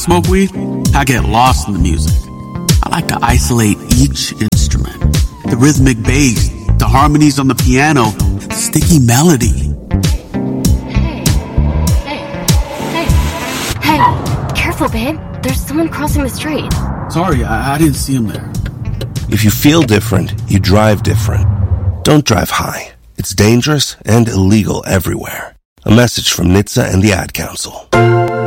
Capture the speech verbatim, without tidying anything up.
Smoke weed, I get lost in the music. I like to isolate each instrument. The rhythmic bass, the harmonies on the piano, the sticky melody. Hey, hey, hey, hey, careful, babe. There's someone crossing the street. Sorry, I, I didn't see him there. If you feel different, you drive different. Don't drive high. It's dangerous and illegal everywhere. A message from N H T S A and the Ad Council.